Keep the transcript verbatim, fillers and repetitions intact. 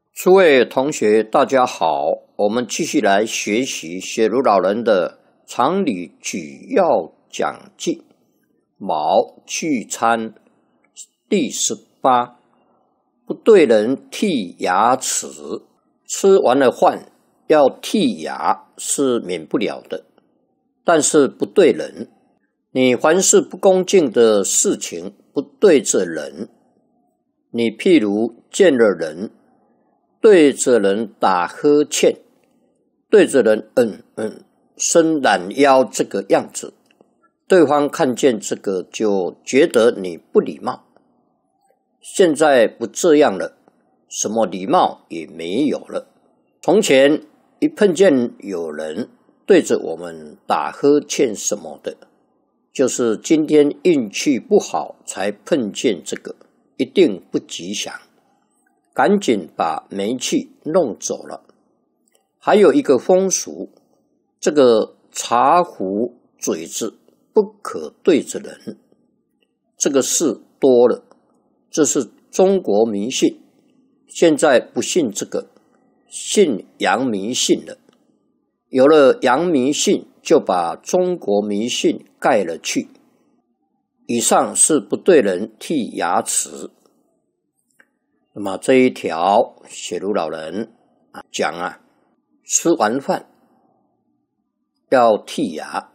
诸位同学，大家好，我们继续来学习雪茹老人的常理举要讲记，卯聚餐第十八，不对人剔牙齿。吃完了饭要剔牙是免不了的，但是不对人，你凡是不恭敬的事情不对着人，你譬如见了人对着人打呵欠，对着人嗯嗯伸懒腰这个样子，对方看见这个就觉得你不礼貌。现在不这样了，什么礼貌也没有了。从前一碰见有人对着我们打呵欠什么的，就是今天运气不好才碰见这个，一定不吉祥，赶紧把霉气弄走了。还有一个风俗，这个茶壶嘴子不可对着人，这个事多了，这是中国迷信，现在不信这个，信洋迷信了。有了洋迷信，就把中国迷信盖了去。以上是不对人剔牙齿。那么这一条雪茹老人讲啊，吃完饭要剔牙，